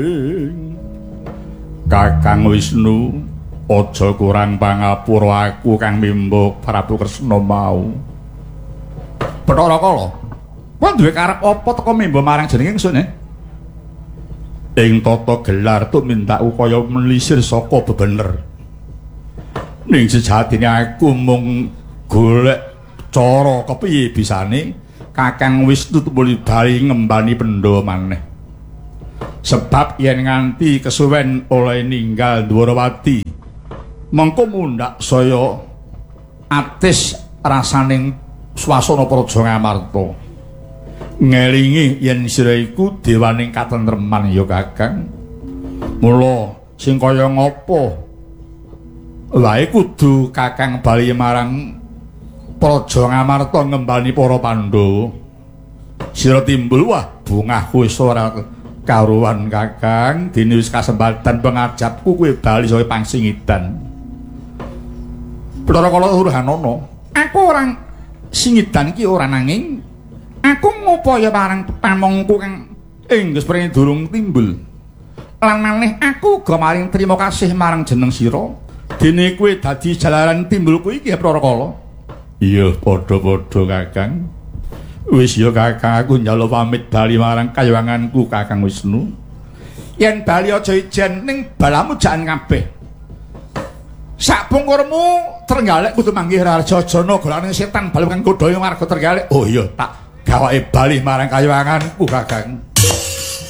Kakang Wisnu, aja kurang pangapura aku kang mimbuk Prabu Kresna mau. Bathara Kala, kowe duwe karep apa teka mimba marang jenenge ingsun ing tata gelar tumintaku kaya melisir saka bebener. Ning sejatine aku mung golek cara kepiye bisane Kakang Wisnu tumbuli bali ngembani pendhawa maneh. Sebab yen nganti kesuwen oleh ninggal Dwarawati, mengko mundhak saya atis rasaning swasana praja Ngamarta. Ngelingi yen sira iku dewaning katentreman ya Kakang. Mula sing kaya ngapa wae kudu Kakang bali marang praja Ngamarta ngembani para Pandhawa. Sira timbul wah bungahku wis ora karuan Kakang, dene wis kasempatan pengajapku kowe bali saya pangsingidan. Bathara Kala Durhanana, aku orang singidan iki ora nanging aku ngupaya marang pamongku kang engges prene durung timbul. Lan maneh aku uga maring trima kasih marang jeneng sira, dene kowe dadi jalaran timbulku iki Bathara Kala. Iya, padha-padha Kakang. Wis ya Kakang, aku njaluk pamit bali marang kayanganku Kakang Wisnu. Yen bali aja ijen ning balamu jan kabeh. Sak pungkurmu Trenggalek kudu manggih Rarjajana golane setan bali kang godhoyo marga Trenggalek. Oh iya, tak gawake bali marang kayanganku Kakang.